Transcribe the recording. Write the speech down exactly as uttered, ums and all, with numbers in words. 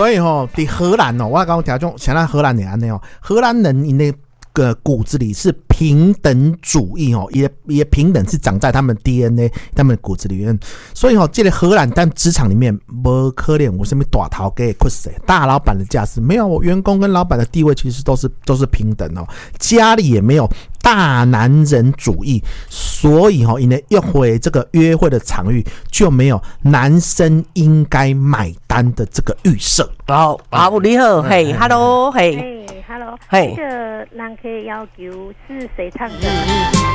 所以吼，在荷兰哦，我刚听种，现在荷兰人安尼哦，荷兰人因的个骨子里是平等主义哦，也也平等是长在他们 D N A 他们的骨子里面，所以哦，这个荷兰但职场里面不可怜我什么大头给困死大老板的架势没有，我员工跟老板的地位其实都是都是平等哦，家里也没有大男人主义，所以哈、哦，因为约会这个约会的场域就没有男生应该买单的这个预设。 好，好，你好，嘿 ，Hello， 嘿， 嘿 ，Hello， 嘿， 这个人可以要求是谁唱的？